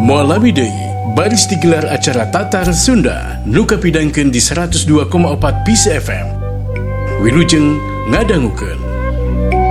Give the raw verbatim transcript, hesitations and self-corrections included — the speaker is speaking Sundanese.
Mualami deui baris digelar acara Tatar Sunda nu kapidangkeun di seratus dua koma empat Peace F M. Wilujeng ngadangukeun.